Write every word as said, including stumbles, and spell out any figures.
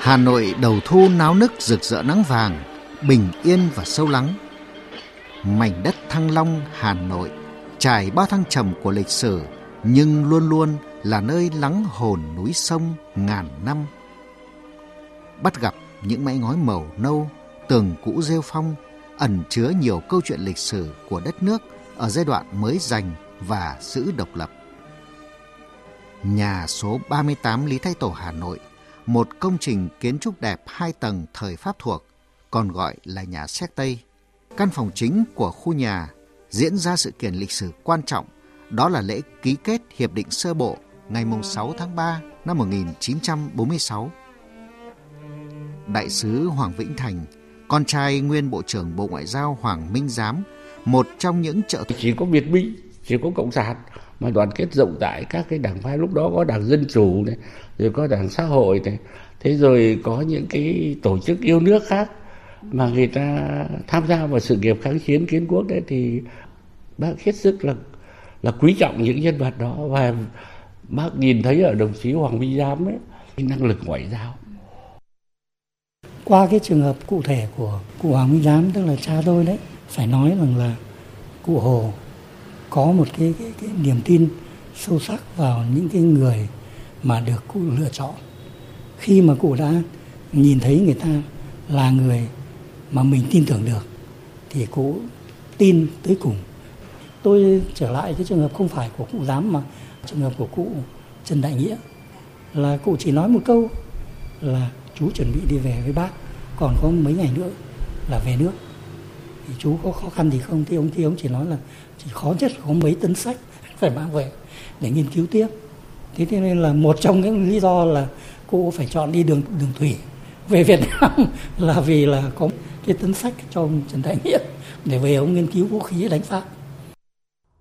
Hà Nội đầu thu náo nức rực rỡ nắng vàng, bình yên và sâu lắng. Mảnh đất Thăng Long, Hà Nội trải bao thăng trầm của lịch sử, nhưng luôn luôn là nơi lắng hồn núi sông ngàn năm. Bắt gặp những mái ngói màu nâu, tường cũ rêu phong, ẩn chứa nhiều câu chuyện lịch sử của đất nước ở giai đoạn mới giành và giữ độc lập. Nhà số ba mươi tám Lý Thái Tổ, Hà Nội, một công trình kiến trúc đẹp hai tầng thời Pháp thuộc, còn gọi là nhà Séc Tây. Căn phòng chính của khu nhà diễn ra sự kiện lịch sử quan trọng, đó là lễ ký kết Hiệp định Sơ Bộ ngày sáu tháng ba năm một nghìn chín trăm bốn mươi sáu. Đại sứ Hoàng Vĩnh Thành, con trai nguyên Bộ trưởng Bộ Ngoại giao Hoàng Minh Giám, một trong những trợ chỉ có Việt Minh, chỉ có Cộng sản mà đoàn kết rộng rãi các cái đảng phái, lúc đó có Đảng Dân Chủ này, rồi có Đảng Xã Hội này, thế rồi có những cái tổ chức yêu nước khác mà người ta tham gia vào sự nghiệp kháng chiến kiến quốc đấy, thì bác hết sức là là quý trọng những nhân vật đó, và bác nhìn thấy ở đồng chí Hoàng Minh Giám ấy cái năng lực ngoại giao. Qua cái trường hợp cụ thể của cụ Hoàng Minh Giám, tức là cha tôi đấy, phải nói rằng là cụ Hồ có một cái, cái, cái niềm tin sâu sắc vào những cái người mà được cụ lựa chọn. Khi mà cụ đã nhìn thấy người ta là người mà mình tin tưởng được thì cụ tin tới cùng. Tôi trở lại cái trường hợp không phải của cụ Giám mà trường hợp của cụ Trần Đại Nghĩa, là cụ chỉ nói một câu là chú chuẩn bị đi về với bác, còn có mấy ngày nữa là về nước. Thì chú có khó khăn gì không? Thì ông thì ông chỉ nói là chỉ khó nhất có mấy tấn sách phải mang về để nghiên cứu tiếp. Thế nên là một trong những lý do là cụ phải chọn đi đường đường thủy về Việt Nam là vì là có cái tấn sách cho ông Trần Đại Nghĩa để về ông nghiên cứu vũ khí đánh Pháp.